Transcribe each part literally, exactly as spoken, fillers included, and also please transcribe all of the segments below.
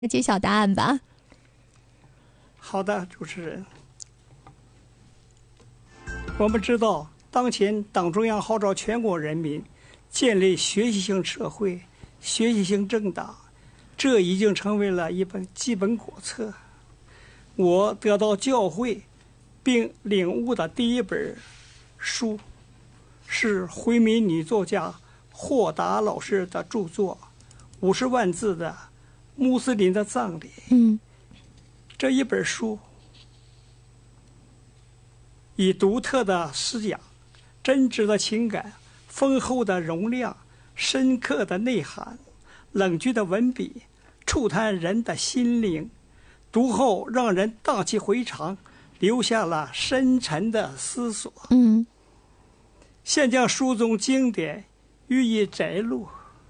揭晓答案吧。 好的，主持人。我们知道，当前党中央号召全国人民建立学习型社会、学习型政党，这已经成为了一本基本国策。我得到教诲并领悟的第一本书，是回民女作家霍达老师的著作，五十万字的《穆斯林的葬礼》。 嗯， 这一本书以独特的思想、真挚的情感、丰厚的容量、深刻的内涵、冷峻的文笔，触探人的心灵，读后让人荡气回肠，留下了深沉的思索。 嗯， 现将书中经典予以摘录。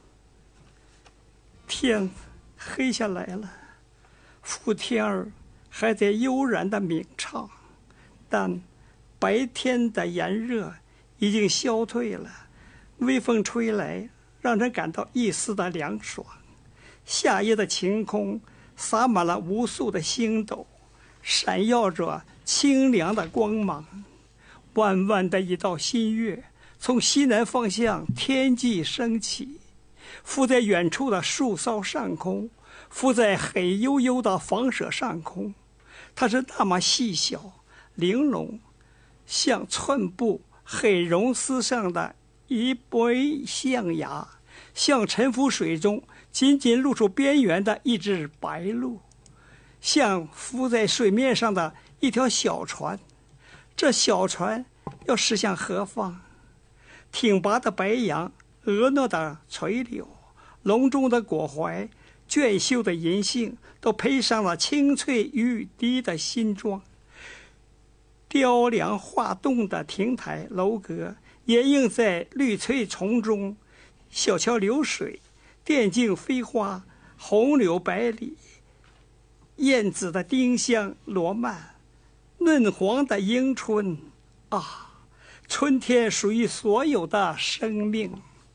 天黑下来了，伏天儿还在悠然的鸣唱，但白天的炎热已经消退了，微风吹来，让人感到一丝的凉爽。夏夜的晴空洒满了无数的星斗，闪耀着清凉的光芒。弯弯的一道新月从西南方向天际升起，浮在远处的树梢上空，浮在黑幽幽的房舍上空。它是那么细小玲珑，像寸布黑绒丝上的一枚象牙，像沉浮水中仅仅露出边缘的一只白鹭，像浮在水面上的一条小船。这小船要驶向何方？挺拔的白杨，婀娜的垂柳，隆重的果怀，娟秀的银杏，都配上了清脆欲滴的新装。雕梁画栋的亭台楼阁掩映在绿翠丛中，小桥流水，电竞飞花，红柳百里，燕子的丁香罗曼，嫩黄的迎春啊，春天属于所有的生命。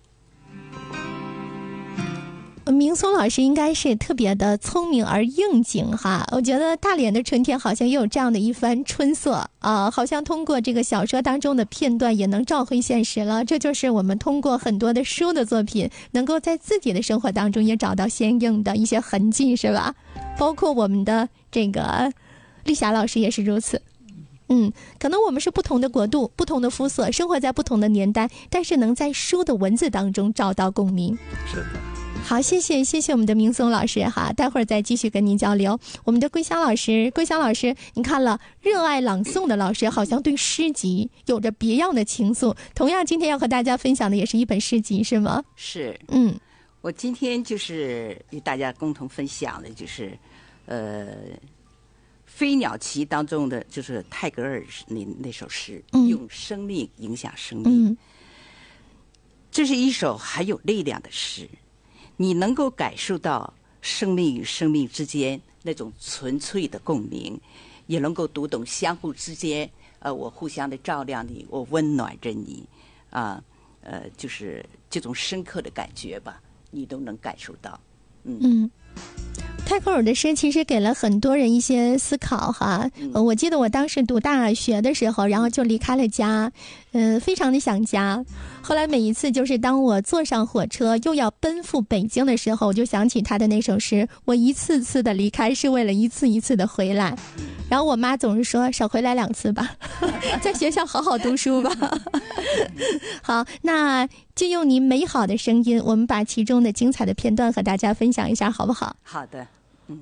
明松老师应该是特别的聪明而应景哈，我觉得大连的春天好像也有这样的一番春色啊、呃，好像通过这个小说当中的片段也能照绘现实了。这就是我们通过很多的书的作品，能够在自己的生活当中也找到相应的一些痕迹，是吧？包括我们的这个丽霞老师也是如此。嗯，可能我们是不同的国度、不同的肤色，生活在不同的年代，但是能在书的文字当中找到共鸣。 是的。 好，谢谢谢谢我们的明松老师哈，待会儿再继续跟您交流。我们的桂香老师，桂香老师，你看了热爱朗诵的老师，好像对诗集有着别样的情愫。同样，今天要和大家分享的也是一本诗集，是吗？ 是， 嗯， 我今天就是与大家共同分享的，就是呃，《飞鸟集》当中的就是泰戈尔那那首诗， 嗯、 用生命影响生命。 嗯， 这是一首很有力量的诗。你能够感受到生命与生命之间那种纯粹的共鸣，也能够读懂相互之间，呃，我互相的照亮你，我温暖着你，啊，呃，就是这种深刻的感觉吧，你都能感受到。嗯。 嗯，泰戈尔的诗其实给了很多人一些思考哈。呃、我记得我当时读大学的时候，然后就离开了家，呃，非常的想家。后来每一次就是当我坐上火车又要奔赴北京的时候，我就想起他的那首诗，我一次次的离开是为了一次一次的回来。然后我妈总是说少回来两次吧，在学校好好读书吧。好，那就用您美好的声音，我们把其中的精彩的片段和大家分享一下好不好？ 好的。嗯，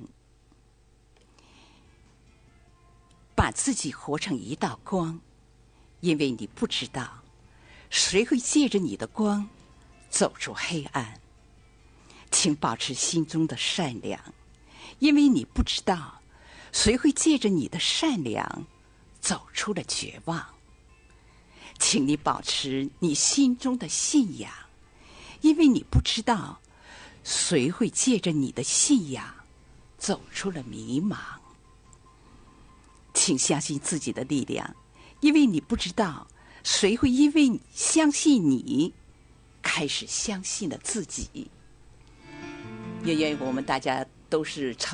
把自己活成一道光，因为你不知道谁会借着你的光走出黑暗。请保持心中的善良，因为你不知道谁会借着你的善良走出了绝望。请你保持你心中的信仰，因为你不知道谁会借着你的信仰走出了迷茫。请相信自己的力量，因为你不知道谁会因为相信你开始相信了自己。也愿我们大家都都是